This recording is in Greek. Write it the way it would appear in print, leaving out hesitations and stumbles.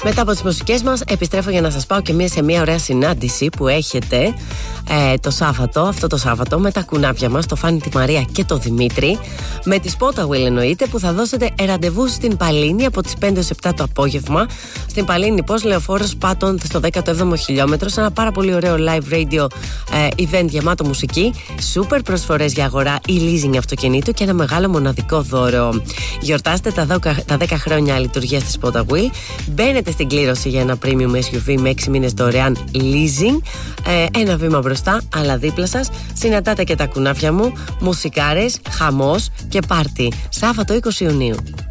Μετά από τις μουσικές μας, επιστρέφω για να σας πάω και σε μια ωραία συνάντηση που έχετε το Σάββατο, αυτό το Σάββατο, με τα κουνάπια μας, το Φάνη, τη Μαρία και το Δημήτρη. Με τη Spotawheel εννοείται, που θα δώσετε ραντεβού στην Παλίνη από τις 5 έως 7 το απόγευμα. Στην Παλίνη, πώς, Λεωφόρος Πάτων, στο 17ο χιλιόμετρο, σε ένα πάρα πολύ ωραίο live radio event γεμάτο μουσική, super προσφορές για αγορά ή leasing αυτοκινήτου και ένα μεγάλο μοναδικό δώρο. Γιορτάστε τα 10 χρόνια λειτουργίας της Spotawheel. Μπαίνετε στην κλήρωση για ένα premium SUV με 6 μήνες δωρεάν leasing. Ένα βήμα μπροστά, αλλά δίπλα σας. Συναντάτε και τα κουνάφια μου, μουσικάρες, χαμός και πάρτι. Σάββατο 20 Ιουνίου.